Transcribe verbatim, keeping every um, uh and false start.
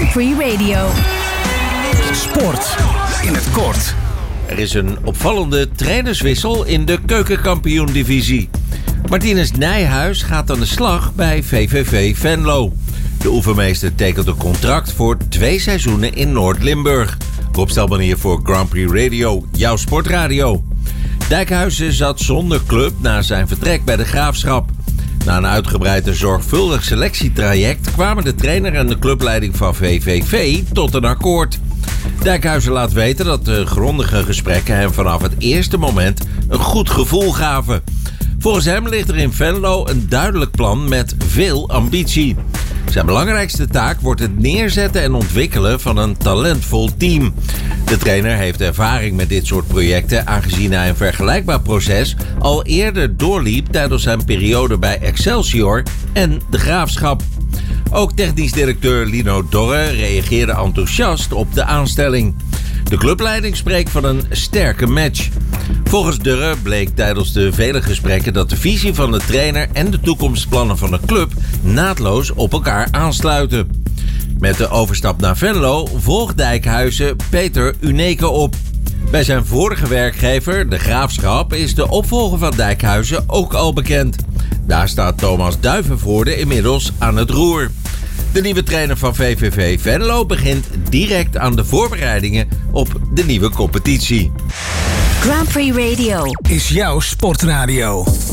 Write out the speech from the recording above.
Grand Prix Radio. Sport in het kort. Er is een opvallende trainerswissel in de keukenkampioen-divisie. Martinez Nijhuis gaat aan de slag bij V V V Venlo. De oefenmeester tekent een contract voor twee seizoenen in Noord-Limburg. Rob Stelman hier voor Grand Prix Radio, jouw sportradio. Dijkhuizen zat zonder club na zijn vertrek bij de Graafschap. Na een uitgebreid en zorgvuldig selectietraject kwamen de trainer en de clubleiding van V V V tot een akkoord. Dijkhuizen laat weten dat de grondige gesprekken hem vanaf het eerste moment een goed gevoel gaven. Volgens hem ligt er in Venlo een duidelijk plan met veel ambitie. Zijn belangrijkste taak wordt het neerzetten en ontwikkelen van een talentvol team. De trainer heeft ervaring met dit soort projecten, aangezien hij een vergelijkbaar proces al eerder doorliep tijdens zijn periode bij Excelsior en de Graafschap. Ook technisch directeur Lino Dorre reageerde enthousiast op de aanstelling. De clubleiding spreekt van een sterke match. Volgens Durre bleek tijdens de vele gesprekken dat de visie van de trainer en de toekomstplannen van de club naadloos op elkaar aansluiten. Met de overstap naar Venlo volgt Dijkhuizen Peter Uneke op. Bij zijn vorige werkgever, de Graafschap, is de opvolger van Dijkhuizen ook al bekend. Daar staat Thomas Duivenvoorde inmiddels aan het roer. De nieuwe trainer van V V V Venlo begint direct aan de voorbereidingen op de nieuwe competitie. Grand Prix Radio Is jouw sportradio.